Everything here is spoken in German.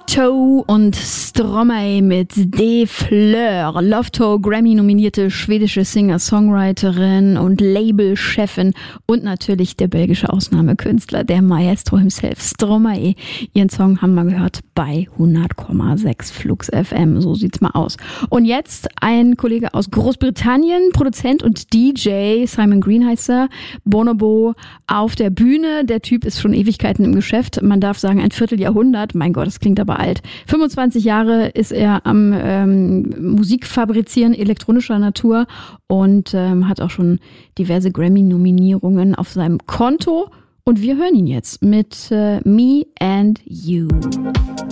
Toe und Stromae mit De Fleur. Love Toe, Grammy-nominierte schwedische Singer-Songwriterin und Labelchefin und natürlich der belgische Ausnahmekünstler, der Maestro himself, Stromae. Ihren Song haben wir gehört bei 100,6 Flux FM. So sieht's mal aus. Und jetzt ein Kollege aus Großbritannien, Produzent und DJ, Simon Green heißt er, Bonobo auf der Bühne. Der Typ ist schon Ewigkeiten im Geschäft. Man darf sagen, ein Vierteljahrhundert. Mein Gott, das klingt aber alt. 25 Jahre ist er am Musik fabrizieren elektronischer Natur und hat auch schon diverse Grammy-Nominierungen auf seinem Konto. Und wir hören ihn jetzt mit Me and You.